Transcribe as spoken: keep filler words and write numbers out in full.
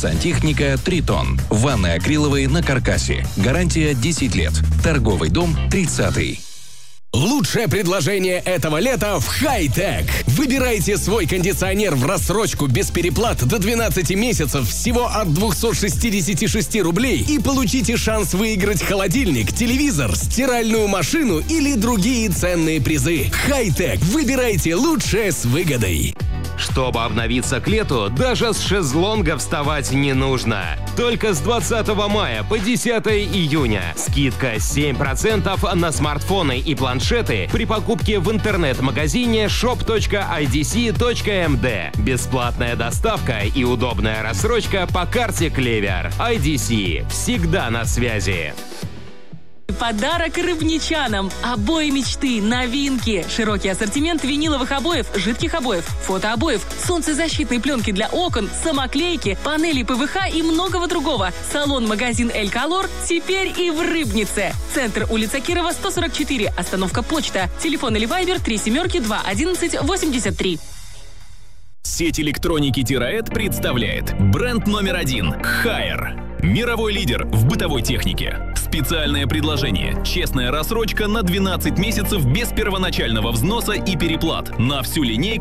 Сантехника «Тритон». Ванны акриловые на каркасе. Гарантия десять лет. Торговый дом тридцатый. Лучшее предложение этого лета в Хай-Тек. Выбирайте свой кондиционер в рассрочку без переплат до двенадцати месяцев всего от двухсот шестидесяти шести рублей и получите шанс выиграть холодильник, телевизор, стиральную машину или другие ценные призы. Хай-Тек. Выбирайте лучшее с выгодой. Чтобы обновиться к лету, даже с шезлонга вставать не нужно. Только с двадцатого мая по десятое июня. Скидка семь процентов на смартфоны и планшеты при покупке в интернет-магазине шоп точка ай ди си точка эм дэ. Бесплатная доставка и удобная рассрочка по карте Клевер. ай ди си. Всегда на связи. Подарок рыбничанам. Обои мечты, новинки. Широкий ассортимент виниловых обоев, жидких обоев, фотообоев, солнцезащитной пленки для окон, самоклейки, панели пэ вэ ха и многого другого. Салон-магазин «Эль Колор» теперь и в Рыбнице. Центр, улица Кирова, сто сорок четыре, остановка Почта. Телефон или вайбер три семерки два одиннадцать восемьдесят три. Сеть электроники Тираэд представляет бренд номер один Хайер. Мировой лидер в бытовой технике. Специальное предложение. Честная рассрочка на двенадцать месяцев без первоначального взноса и переплат на всю линейку